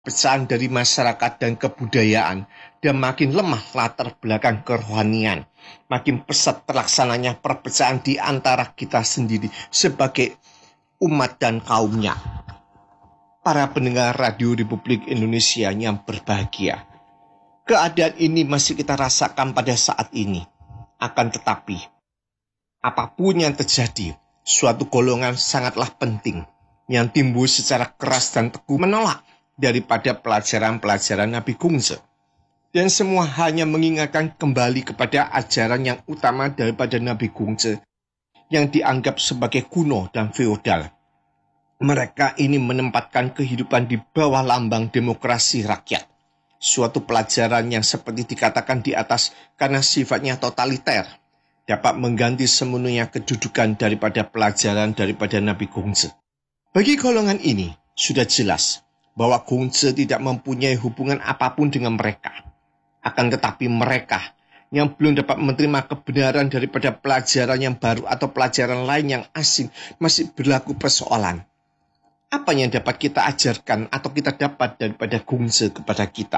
pecahan dari masyarakat dan kebudayaan, dan makin lemah latar belakang kerohanian, makin pesat terlaksananya perpecahan di antara kita sendiri sebagai umat dan kaumnya. Para pendengar Radio Republik Indonesia yang berbahagia, keadaan ini masih kita rasakan pada saat ini. Akan tetapi, apapun yang terjadi, suatu golongan sangatlah penting yang timbul secara keras dan teguh menolak daripada pelajaran-pelajaran Nabi Gungse. Dan semua hanya mengingatkan kembali kepada ajaran yang utama daripada Nabi Gungse yang dianggap sebagai kuno dan feodal. Mereka ini menempatkan kehidupan di bawah lambang demokrasi rakyat. Suatu pelajaran yang seperti dikatakan di atas karena sifatnya totaliter dapat mengganti semenuhnya kedudukan daripada pelajaran daripada Nabi Gungse. Bagi golongan ini sudah jelas bahwa Gungse tidak mempunyai hubungan apapun dengan mereka. Akan tetapi mereka yang belum dapat menerima kebenaran daripada pelajaran yang baru atau pelajaran lain yang asing masih berlaku persoalan. Apa yang dapat kita ajarkan atau kita dapat daripada Gungse kepada kita?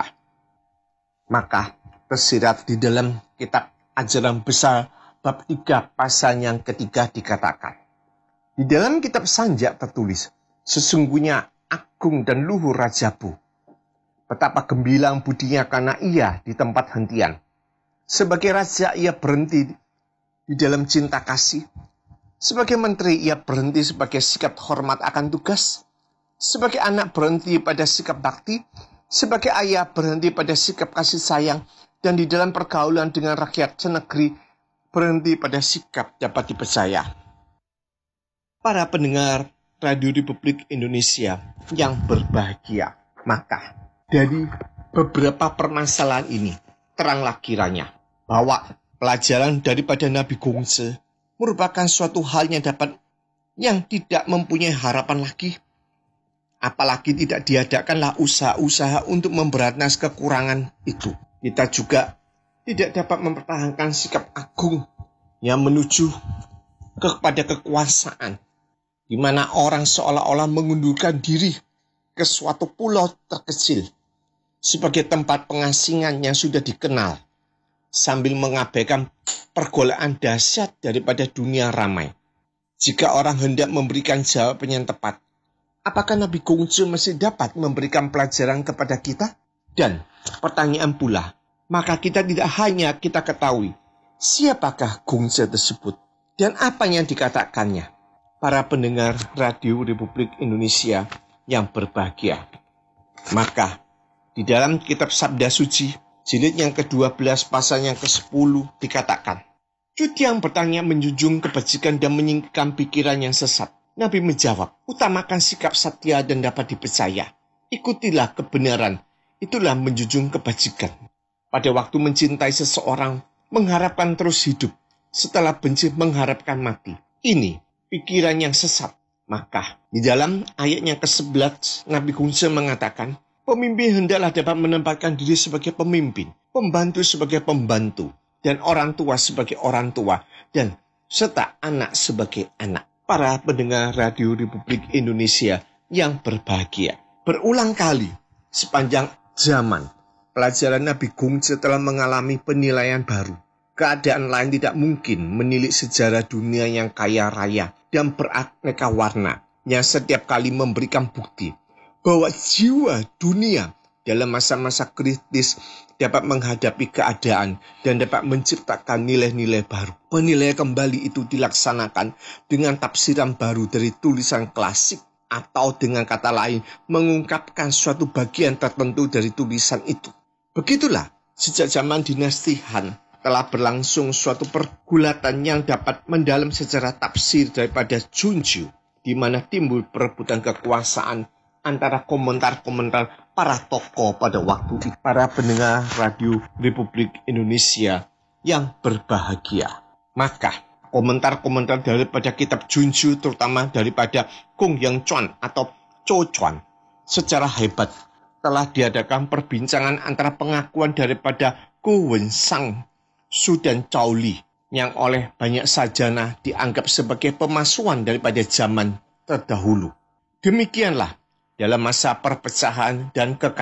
Maka tersirat di dalam kitab Ajaran Besar bab 3 pasal yang ketiga dikatakan. Di dalam kitab Sanjak tertulis, sesungguhnya agung dan luhur Rajabu. Betapa gemilang budinya karena ia di tempat hentian. Sebagai raja ia berhenti di dalam cinta kasih. Sebagai menteri ia berhenti sebagai sikap hormat akan tugas. Sebagai anak berhenti pada sikap bakti. Sebagai ayah berhenti pada sikap kasih sayang. Dan di dalam pergaulan dengan rakyat senegeri berhenti pada sikap dapat dipercaya. Para pendengar Radio Republik Indonesia yang berbahagia, maka dari beberapa permasalahan ini teranglah kiranya bahwa pelajaran daripada Nabi Gungse merupakan suatu hal yang tidak mempunyai harapan lagi. Apalagi tidak diadakanlah usaha-usaha untuk memberantas kekurangan itu. Kita juga tidak dapat mempertahankan sikap agung yang menuju kepada kekuasaan, di mana orang seolah-olah mengundurkan diri ke suatu pulau terkecil sebagai tempat pengasingan yang sudah dikenal, sambil mengabaikan pergolakan dahsyat daripada dunia ramai. Jika orang hendak memberikan jawaban yang tepat, apakah Nabi Gungse masih dapat memberikan pelajaran kepada kita? Dan pertanyaan pula, maka kita tidak hanya kita ketahui siapakah Gungse tersebut dan apa yang dikatakannya. Para pendengar Radio Republik Indonesia yang berbahagia, maka di dalam kitab Sabda Suci jilid yang ke-12 pasal yang ke-10 dikatakan, Judi yang bertanya menjunjung kebajikan dan menyingkirkan pikiran yang sesat. Nabi menjawab, utamakan sikap setia dan dapat dipercaya. Ikutilah kebenaran, itulah menjunjung kebajikan. Pada waktu mencintai seseorang, mengharapkan terus hidup, setelah benci mengharapkan mati. Ini pikiran yang sesat. Maka di dalam ayat yang ke-11 Nabi Gungse mengatakan, pemimpin hendaklah dapat menempatkan diri sebagai pemimpin, pembantu sebagai pembantu, dan orang tua sebagai orang tua, dan serta anak sebagai anak. Para pendengar Radio Republik Indonesia yang berbahagia, berulang kali sepanjang zaman pelajaran Nabi Gungse telah mengalami penilaian baru. Keadaan lain tidak mungkin menilik sejarah dunia yang kaya raya dan beraneka warna, yang setiap kali memberikan bukti bahwa jiwa dunia dalam masa-masa kritis dapat menghadapi keadaan dan dapat menciptakan nilai-nilai baru. Penilaian kembali itu dilaksanakan dengan tafsiran baru dari tulisan klasik, atau dengan kata lain mengungkapkan suatu bagian tertentu dari tulisan itu. Begitulah sejak zaman dinasti Han telah berlangsung suatu pergulatan yang dapat mendalam secara tafsir daripada Junju, di mana timbul perebutan kekuasaan antara komentar-komentar para tokoh pada waktu itu. Para pendengar Radio Republik Indonesia yang berbahagia, maka komentar-komentar daripada kitab Junju, terutama daripada Kung Yang Chuan atau Cho Chuan, secara hebat telah diadakan perbincangan antara pengakuan daripada Ko Wen Sang Su dan Cao Li, yang oleh banyak sarjana dianggap sebagai pemalsuan daripada zaman terdahulu. Demikianlah dalam masa perpecahan dan kekacauan